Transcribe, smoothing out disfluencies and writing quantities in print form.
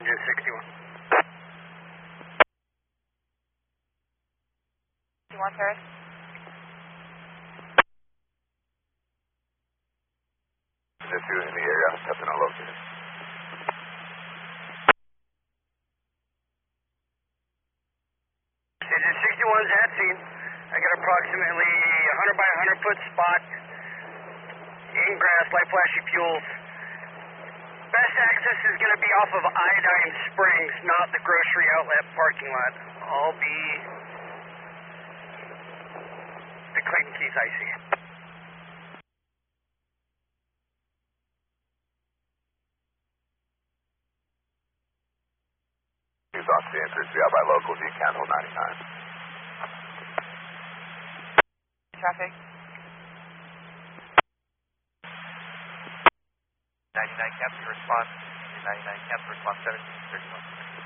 Agent 61. 61, Paris. Issue in the area, Captain unlocated. Agent 61's at scene. I got approximately 100 by 100 foot spot in grass, light flashy fuels. Best access is going to be off of Iodine Springs, not the grocery outlet parking lot. I'll be the Clayton Keys IC. He's off the entry, out by local, Candle 99. Traffic. 99 Captain response. 99 Captain response 1731.